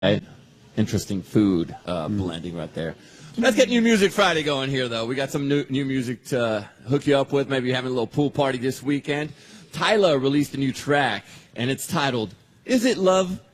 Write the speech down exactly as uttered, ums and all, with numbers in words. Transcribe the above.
Right. Interesting food uh, mm. blending right there. Let's get New Music Friday going here, though. We got some new, new music to uh, hook you up with. Maybe you're having a little pool party this weekend. Tyla released a new track, and it's titled, Is It Love?